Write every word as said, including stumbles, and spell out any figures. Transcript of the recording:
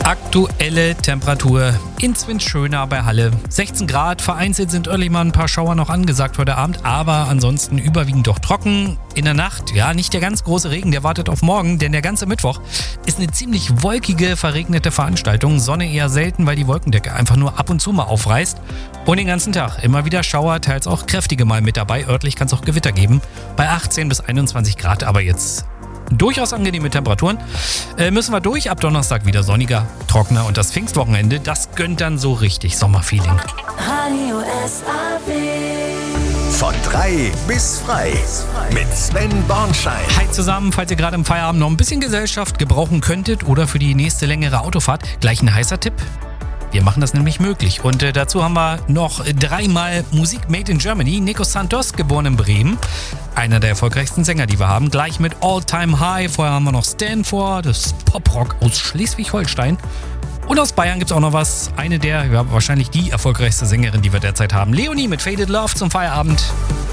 Aktuelle Temperatur in Zwinschöna bei Halle. sechzehn Grad, vereinzelt sind örtlich mal ein paar Schauer noch angesagt heute Abend, aber ansonsten überwiegend doch trocken. In der Nacht, ja, nicht der ganz große Regen, der wartet auf morgen, denn der ganze Mittwoch ist eine ziemlich wolkige, verregnete Veranstaltung. Sonne eher selten, weil die Wolkendecke einfach nur ab und zu mal aufreißt. Und den ganzen Tag immer wieder Schauer, teils auch kräftige mal mit dabei. Örtlich kann es auch Gewitter geben. Bei achtzehn bis einundzwanzig Grad, aber jetzt durchaus angenehme Temperaturen. Äh, müssen wir durch. Ab Donnerstag wieder sonniger, trockener und das Pfingstwochenende, das gönnt dann so richtig Sommerfeeling. Radio S A W. Von drei bis frei mit Sven Bornschein. Hi zusammen, falls ihr gerade im Feierabend noch ein bisschen Gesellschaft gebrauchen könntet oder für die nächste längere Autofahrt, gleich ein heißer Tipp. Wir machen das nämlich möglich. Und äh, dazu haben wir noch dreimal Musik made in Germany. Nico Santos, geboren in Bremen. Einer der erfolgreichsten Sänger, die wir haben. Gleich mit All Time High. Vorher haben wir noch Stanford, das ist Poprock aus Schleswig-Holstein. Und aus Bayern gibt es auch noch was. Eine der, ja, wahrscheinlich die erfolgreichste Sängerin, die wir derzeit haben. Leonie mit Faded Love zum Feierabend.